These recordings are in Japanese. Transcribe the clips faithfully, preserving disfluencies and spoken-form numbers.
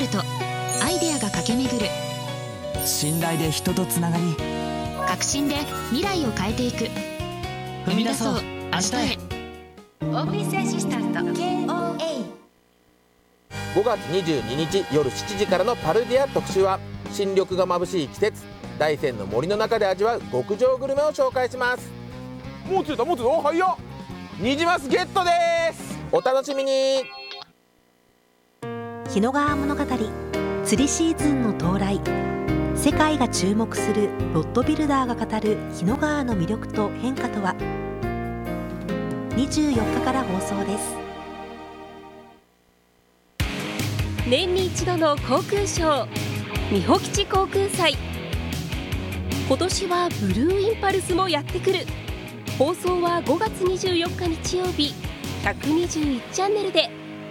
るとアイデアが駆け巡る。 信頼で人とつながり、 革新で未来を変えていく。 踏み出そう明日へ。 オーフィスアシスタント ケーオーエー。 ごがつにじゅうににち夜しちじからのパルディア特集は、新緑が眩しい季節、大山の森の中で味わう極上グルメを紹介します。もうついたもうついた、おはよう、ニジマスゲットです。お楽しみに。 日野川物語、釣りシーズンの到来。世界が注目するロッドビルダーが語る日野川の魅力と変化とは。にじゅうよっかから放送です。 年に一度の航空ショー、美保基地航空祭。今年はブルーインパルスもやってくる。放送はごがつにじゅうよっか日曜日、ひゃくにじゅういちチャンネルで。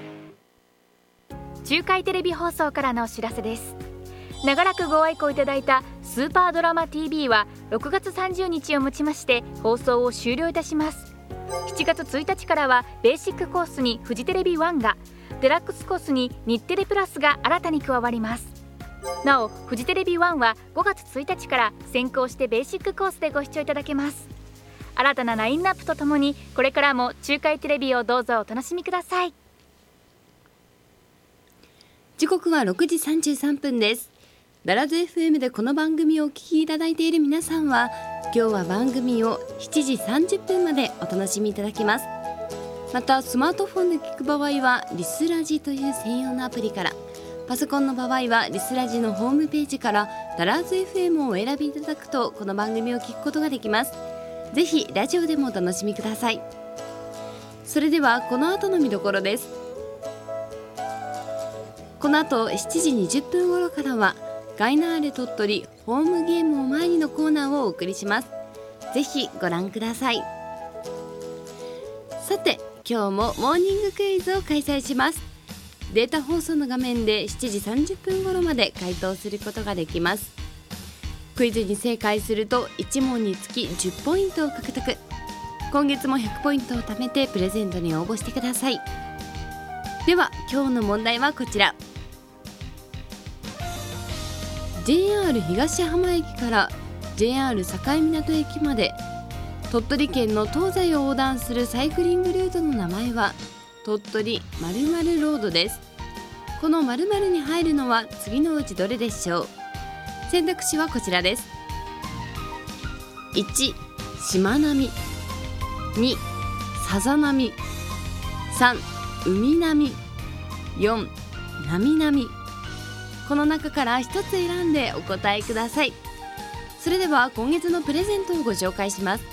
中海テレビ放送からのお知らせです。長らくご愛顧いただいたスーパードラマ ティービー はろくがつさんじゅうにちをもちまして放送を終了いたします。しちがつついたちからはベーシックコースにフジテレビワンが、デラックスコースに日テレプラスが新たに加わります。なおフジテレビワンはごがつついたちから先行してベーシックコースでご視聴いただけます。新たなラインナップとともに、これからも中海テレビをどうぞお楽しみください。 時刻はろくじさんじゅうさんぷんです。ダラズ エフエム でこの番組をお聞きいただいている皆さんは、今日は番組をしちじさんじゅっぷんまでお楽しみいただけます。またスマートフォンで聞く場合はリスラジという専用のアプリから、パソコンの場合はリスラジのホームページからダラズ エフエム をお選びいただくと、この番組を聞くことができます。ぜひラジオでもお楽しみください。それではこの後の見どころです。この後しちじにじゅっぷん頃からはガイナーレ鳥取ホームゲームを前にのコーナーをお送りします。ぜひご覧ください。さて今日もモーニングクイズを開催します。データ放送の画面でしちじさんじゅっぷん頃まで回答することができます。クイズに正解するといち問につきじゅっポイントを獲得。今月もひゃくポイントを貯めてプレゼントに応募してください。では今日の問題はこちら。 ジェイアール 東浜駅から ジェイアール 境港駅まで鳥取県の東西を横断するサイクリングルートの名前は鳥取〇〇ロードです。この〇〇に入るのは次のうちどれでしょう。選択肢はこちらです。いち、しまなみ、に、さざ波、さん、海波、よん、なみなみ。この中から一つ選んでお答えください。それでは今月のプレゼントをご紹介します。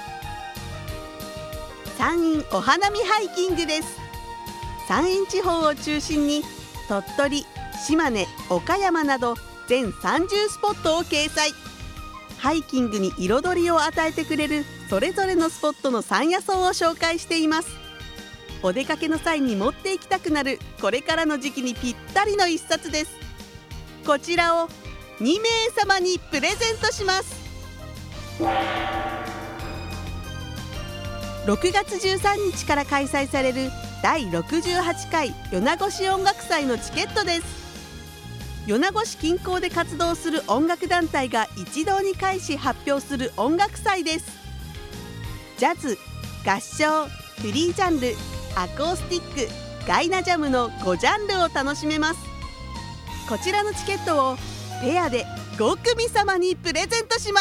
山陰お花見ハイキングです。山陰地方を中心に鳥取、島根、岡山など全さんじゅうスポットを掲載。ハイキングに彩りを与えてくれるそれぞれのスポットの山野草を紹介しています。お出かけの際に持って行きたくなるこれからの時期にぴったりの一冊です。こちらをにめいさまにプレゼントします。ろくがつじゅうさんにちから開催されるだいろくじゅうはちかい米子市音楽祭のチケットです。米子市近郊で活動する音楽団体が一堂に会し発表する音楽祭です。ジャズ、合唱、フリージャンル、アコースティック、ガイナジャムのごジャンルを楽しめます。こちらのチケットをペアでごくみさまにプレゼントします。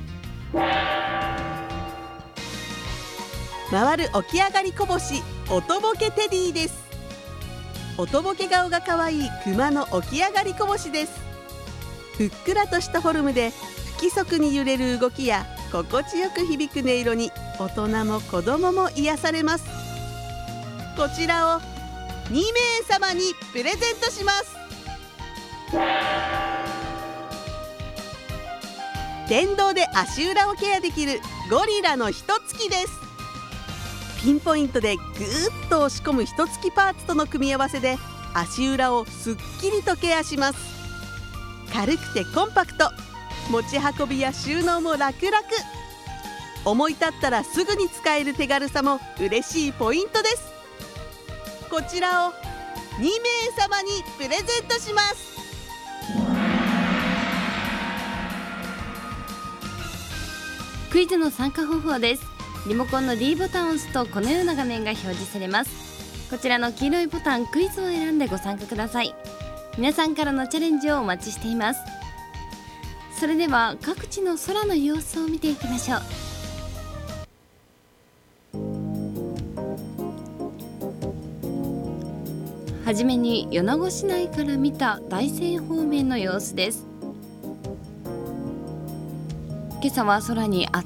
回る起き上がりこぼしおとぼけテディです。おとぼけ顔がかわいいクマの起き上がりこぼしです。ふっくらとしたフォルムで不規則に揺れる動きや心地よく響く音色に大人も子供も癒されます。こちらをにめいさまにプレゼントします。電動で足裏をケアできるゴリラのひとつきです。ピンポイントでぐーっと押し込むひとつきパーツとの組み合わせで足裏をすっきりとケアします。軽くてコンパクト、持ち運びや収納も楽々。思い立ったらすぐに使える手軽さも嬉しいポイントです。こちらをにめいさまにプレゼントします。 クイズの参加方法です。リモコンの D ボタンを押すとこのような画面が表示されます。こちらの黄色いボタンクイズを選んでご参加ください。皆さんからのチャレンジをお待ちしています。それでは各地の空の様子を見ていきましょう。はじめに米子市内から見た大山方面の様子です。今朝は空に